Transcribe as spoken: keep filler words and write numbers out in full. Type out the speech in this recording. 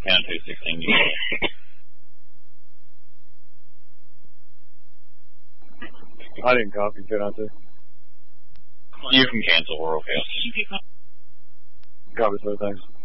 Count two sixteen. I didn't copy, could I say? You can cancel, we're okay. Copy, so thanks.